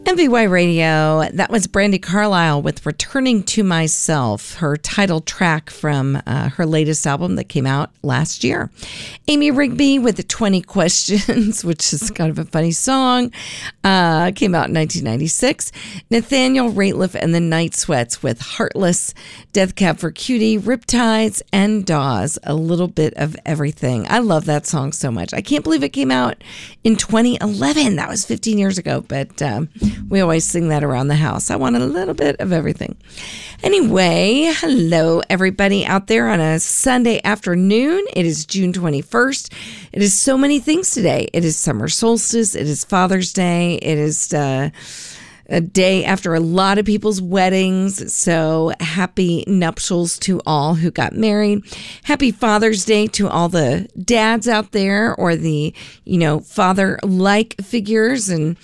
MVY Radio, that was Brandi Carlile with Returning to Myself, her title track from her latest album that came out last year. Amy Rigby with the 20 Questions, which is kind of a funny song, came out in 1996. Nathaniel Rateliff and the Night Sweats with Heartless, Death Cab for Cutie, Riptides, and Dawes, A Little Bit of Everything. I love that song so much. I can't believe it came out in 2011. That was 15 years ago, but we always sing that around the house. I want a little bit of everything. Anyway, hello everybody out there on a Sunday afternoon. It is June 21st. It is so many things today. It is summer solstice. It is Father's Day. It is a day after a lot of people's weddings. So happy nuptials to all who got married. Happy Father's Day to all the dads out there, or the, father-like figures, and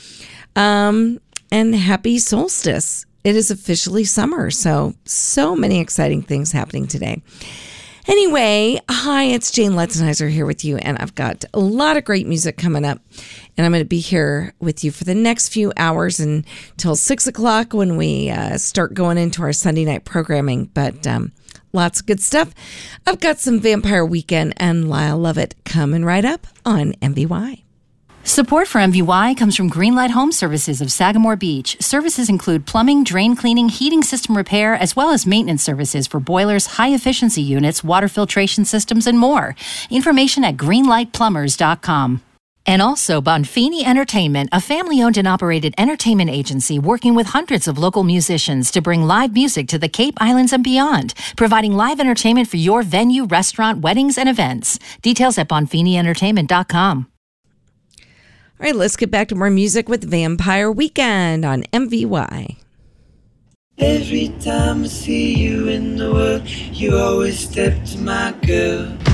happy solstice. It is officially summer, so many exciting things happening today. Anyway, hi, it's Jane Letzenheiser here with you, and I've got a lot of great music coming up, and I'm going to be here with you for the next few hours until 6 o'clock when we start going into our Sunday night programming, but lots of good stuff. I've got some Vampire Weekend and Lyle Lovett coming right up on MVY. Support for MVY comes from Greenlight Home Services of Sagamore Beach. Services include plumbing, drain cleaning, heating system repair, as well as maintenance services for boilers, high-efficiency units, water filtration systems, and more. Information at greenlightplumbers.com. And also Bonfini Entertainment, a family-owned and operated entertainment agency working with hundreds of local musicians to bring live music to the Cape Islands and beyond, providing live entertainment for your venue, restaurant, weddings, and events. Details at bonfinientertainment.com. All right, let's get back to more music with Vampire Weekend on MVY. Every time I see you in the world, you always step to my girl.